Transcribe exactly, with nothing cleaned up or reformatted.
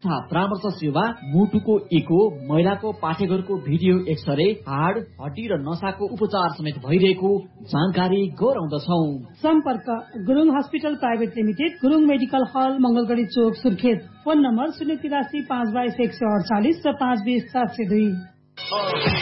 तथा परामर्श सेवा, मुटुको इको, महिलाको पाठेघरको भिडियो एक्सरे, हाड, हड्डी र नसाको उपचार समेत भइरहेको जानकारी गराउँदछौँ। सम्पर्क Gurung hospital private limited, Gurung medical हल, मंगलगढी चोक, सुर्खेत। फोन नम्बर शून्य तिरासी पाँच बाइस एक सय अडचालिस र पाँच बिस सात सय दुई।